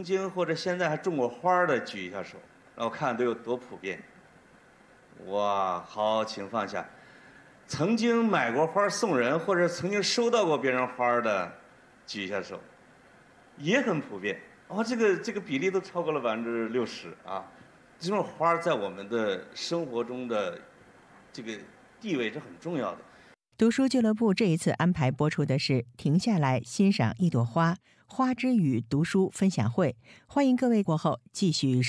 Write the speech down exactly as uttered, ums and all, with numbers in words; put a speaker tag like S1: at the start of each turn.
S1: 曾经或者现在还种过花的举一下手，让我看看都有多普遍。哇，好，请放下。曾经买过花送人，或者曾经收到过别人花的，举一下手，也很普遍。哦，这个这个比例都超过了百分之六十啊！这种花在我们的生活中的这个地位是很重要的。
S2: 读书俱乐部这一次安排播出的是停下来欣赏一朵花花之语读书分享会，欢迎各位过后继续